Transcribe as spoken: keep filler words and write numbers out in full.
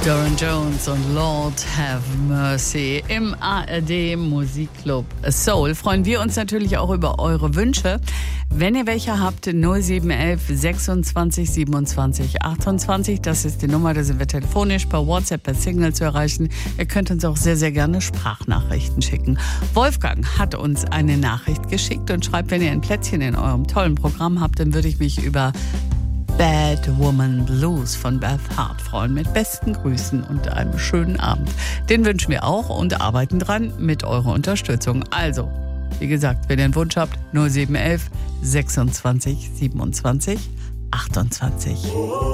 Doran Jones und Lord Have Mercy im A R D Musikclub Soul. Freuen wir uns natürlich auch über eure Wünsche. Wenn ihr welche habt, null sieben eins eins sechsundzwanzig siebenundzwanzig achtundzwanzig. Das ist die Nummer, da sind wir telefonisch, per WhatsApp, per Signal zu erreichen. Ihr könnt uns auch sehr, sehr gerne Sprachnachrichten schicken. Wolfgang hat uns eine Nachricht geschickt und schreibt, wenn ihr ein Plätzchen in eurem tollen Programm habt, dann würde ich mich über Bad Woman Blues von Beth Hart freuen. Mit besten Grüßen und einem schönen Abend. Den wünschen wir auch und arbeiten dran mit eurer Unterstützung. Also, wie gesagt, wenn ihr einen Wunsch habt, null sieben eins eins sechsundzwanzig siebenundzwanzig achtundzwanzig.